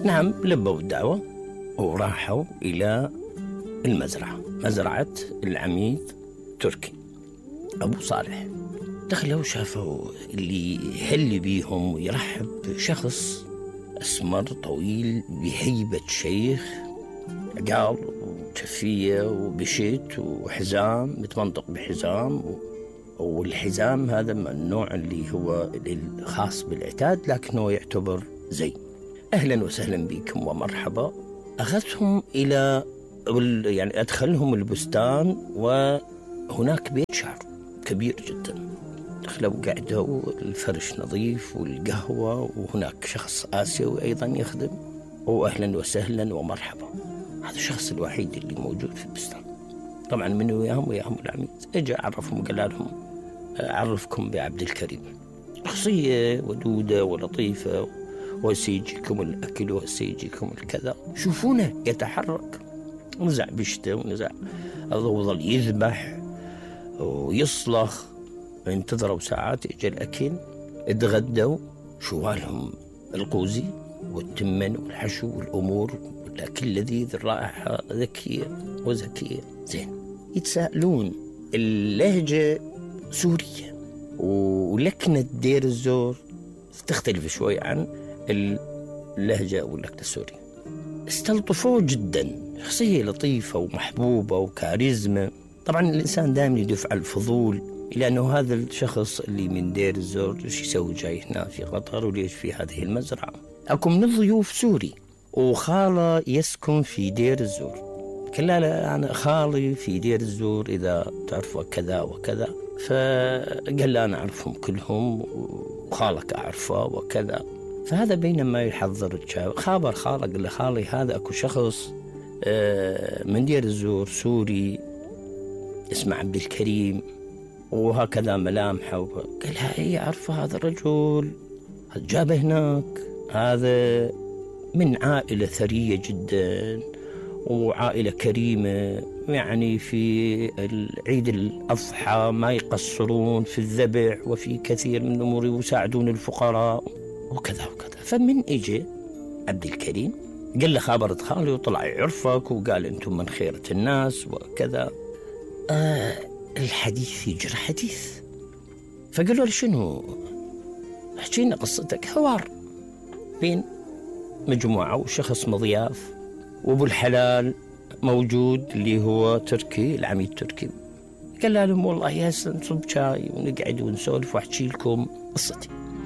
نعم، لبوا الدعوة وراحوا إلى المزرعة، مزرعة العميد تركي أبو صالح. دخلوا شافوا اللي يهلي بيهم ويرحب شخص أسمر طويل بهيبة شيخ، عقال وشفية وبشيت وحزام متمنطق بحزام، والحزام هذا من النوع اللي هو الخاص بالعتاد لكنه يعتبر زي. أهلا وسهلا بكم ومرحبا. أخذتهم إلى يعني أدخلهم البستان، وهناك بيت شعر كبير جدا. دخلوا قعدوا، الفرش نظيف والقهوة، وهناك شخص آسيوي أيضا يخدم، وأهلا وسهلا ومرحبا. هذا الشخص الوحيد اللي موجود في البستان. طبعا من وياهم العميد. اجى عرفهم وقال لهم أعرفكم بعبد الكريم، شخصية ودودة ولطيفة، وسيجيكم الأكل وسيجيكم الكذا. شوفونه يتحرك، نزع بشته ونزع، وظل يذبح ويصلخ. انتظروا ساعات، اجى الأكل، اتغدوا، شوالهم القوزي والتمن والحشو والأمور، والأكل لذيذ، الرائحة ذكية وزكية. زين، يتساءلون. اللهجة سورية، ولكنة دير الزور تختلف شوي عن اللهجة واللكنة السورية. استلطفوه جدا، شخصية لطيفة ومحبوبة وكاريزما. طبعا الإنسان دائما يدفع الفضول، لأنه هذا الشخص اللي من دير الزور ايش يسوي جاي هنا في قطر، وليش في هذه المزرعة؟ أكو من الضيوف سوري، وخاله يسكن في دير الزور. قال لا أنا خالي في دير الزور، إذا تعرفوا كذا وكذا. فقال لا أنا أعرفهم كلهم، وخالك أعرفه وكذا. فهذا بينما يحضر الشاي خابر خالق، قال له خالي هذا أكو شخص من دير الزور سوري اسمه عبد الكريم، وهكذا ملامحه. قال لها إيه أعرفه هذا الرجل، جابه هناك، هذا من عائلة ثرية جدا وعائلة كريمة، يعني في العيد الأضحى ما يقصرون في الذبح وفي كثير من الأمور، يساعدون الفقراء وكذا وكذا. فمن إجي عبد الكريم قال له خابرت خالي وطلع يعرفك، وقال أنتم من خيرة الناس وكذا. الحديث يجرى حديث. فقالوا له شنو، احكينا قصتك. حوار بين مجموعة وشخص مضياف، وابو الحلال موجود اللي هو تركي، العميد تركي. قال لهم والله يا نصب شاي ونقعد ونسولف واحكي لكم قصتي.